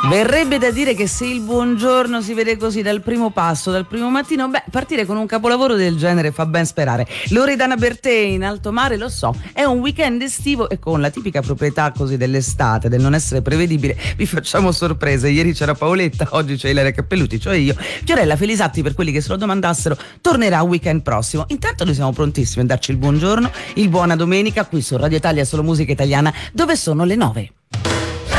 Verrebbe da dire che se il buongiorno si vede così dal primo passo, dal primo mattino, partire con un capolavoro del genere fa ben sperare. Loredana Bertè in alto mare, lo so, è un weekend estivo e con la tipica proprietà così dell'estate, del non essere prevedibile, vi facciamo sorprese. Ieri c'era Paoletta, oggi c'è Ilaria Cappelluti, cioè io. Fiorella Felisatti, per quelli che se lo domandassero, tornerà weekend prossimo. Intanto noi siamo prontissimi a darci il buongiorno, il buona domenica qui su Radio Italia Solo Musica Italiana, dove sono le 9.